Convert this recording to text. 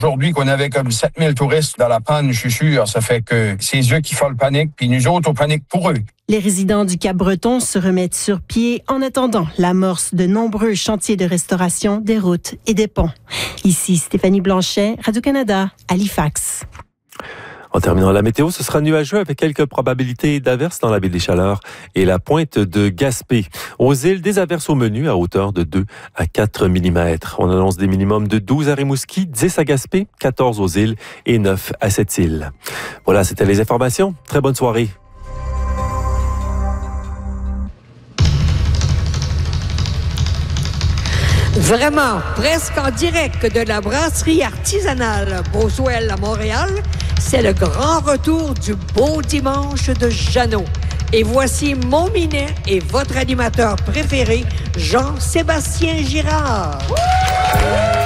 Aujourd'hui, qu'on avait comme 7000 touristes dans la panne, je suis sûr, ça fait que c'est eux qui font le panique, puis nous autres, on panique pour eux. Les résidents du Cap-Breton se remettent sur pied en attendant l'amorce de nombreux chantiers de restauration des routes et des ponts. Ici Stéphanie Blanchet, Radio-Canada, Halifax. En terminant la météo, ce sera nuageux avec quelques probabilités d'averses dans la baie des Chaleurs et la pointe de Gaspé. Aux îles, des averses au menu à hauteur de 2 à 4 mm. On annonce des minimums de 12 à Rimouski, 10 à Gaspé, 14 aux îles et 9 à Sept-Îles. Voilà, c'était les informations. Très bonne soirée. Vraiment, presque en direct de la brasserie artisanale Boswell à Montréal, c'est le grand retour du beau dimanche de Jeannot. Et voici mon minet et votre animateur préféré, Jean-Sébastien Girard.